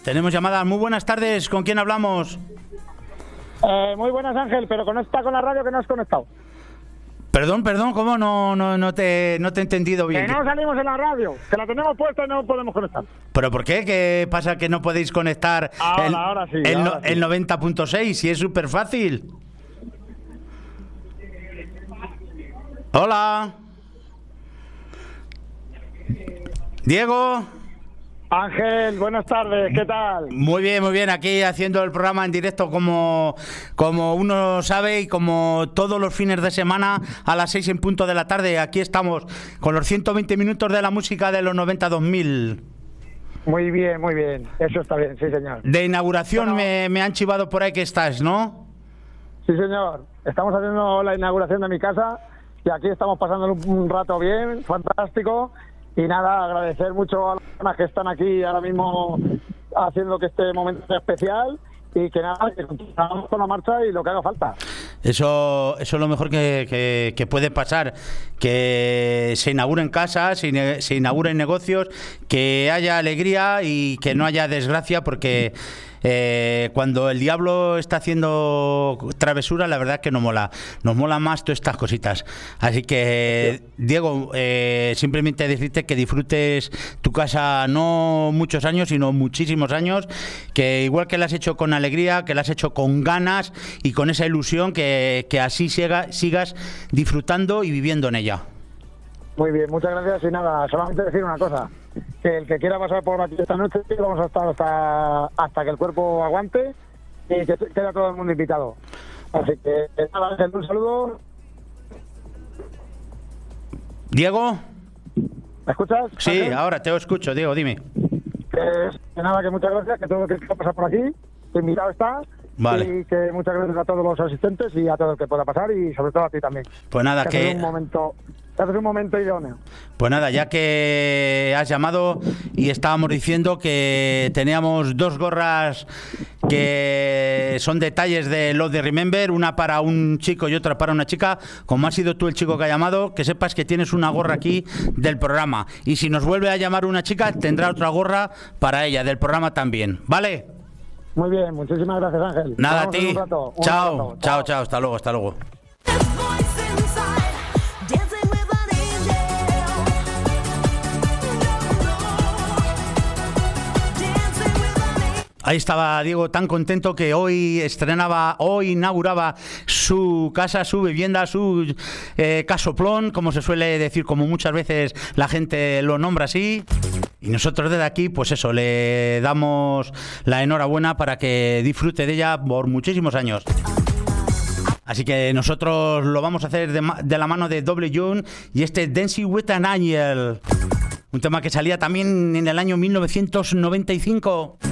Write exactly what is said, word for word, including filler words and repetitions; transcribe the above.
Tenemos llamadas. Muy buenas tardes. ¿Con quién hablamos? Eh, muy buenas, Ángel, pero conecta con la radio que no has conectado. Perdón, perdón, ¿cómo? No, no, no te, no te he entendido bien. Que no salimos en la radio, que la tenemos puesta y no podemos conectar. ¿Pero por qué? ¿Qué pasa que no podéis conectar ahora, el, ahora sí, el, ahora el sí. noventa punto seis? Si es súper fácil. Hola. Diego. Ángel, buenas tardes, ¿qué tal? Muy bien, muy bien, aquí haciendo el programa en directo como, como uno sabe y como todos los fines de semana a las seis en punto de la tarde. Aquí estamos con los ciento veinte minutos de la música de los noventa dos mil. Muy bien, muy bien, eso está bien, sí señor. De inauguración Bueno, me, me han chivado por ahí que estás, ¿no? Sí señor, estamos haciendo la inauguración de mi casa y aquí estamos pasando un rato bien, fantástico. Y nada, agradecer mucho a las personas que están aquí ahora mismo haciendo que este momento sea especial y que nada, que continuamos con la marcha y lo que haga falta. Eso, eso es lo mejor que, que, que puede pasar, que se inauguren casas, se, se inauguren negocios, que haya alegría y que no haya desgracia, porque eh, cuando el diablo está haciendo travesura, la verdad es que no mola, nos mola más todas estas cositas. Así que, Diego, eh, simplemente decirte que disfrutes tu casa no muchos años, sino muchísimos años, que igual que la has hecho con alegría, que la has hecho con ganas y con esa ilusión, que, que así siga, sigas disfrutando y viviendo en ella. Muy bien, muchas gracias y nada, solamente decir una cosa, que el que quiera pasar por aquí esta noche vamos a estar hasta, hasta que el cuerpo aguante y que queda todo el mundo invitado. Así que nada, Ángel, un saludo. Diego. ¿Me escuchas? Sí, Ángel? ahora te escucho, Diego, dime. Que, que nada, que muchas gracias, que todo el que quiera pasar por aquí, que invitado está. Vale. Y que muchas gracias a todos los asistentes y a todo el que pueda pasar y sobre todo a ti también. Pues nada, que... que... haces un momento, que haces un momento idóneo. Pues nada, ya que has llamado y estábamos diciendo que teníamos dos gorras que son detalles de Love the Remember, una para un chico y otra para una chica. Como has sido tú el chico que ha llamado, que sepas que tienes una gorra aquí del programa. Y si nos vuelve a llamar una chica, tendrá otra gorra para ella, del programa también. ¿Vale? Muy bien, muchísimas gracias, Ángel. Nada, Vamos a ti. un rato, un chao, rato. chao, chao, chao, hasta luego, hasta luego. Ahí estaba Diego, tan contento que hoy estrenaba, hoy inauguraba su casa, su vivienda, su eh, casoplón, como se suele decir, como muchas veces la gente lo nombra así. Y nosotros desde aquí, pues eso, le damos la enhorabuena para que disfrute de ella por muchísimos años. Así que nosotros lo vamos a hacer de, ma- de la mano de Double June y este Dancing with an Angel. Un tema que salía también en el año mil novecientos noventa y cinco.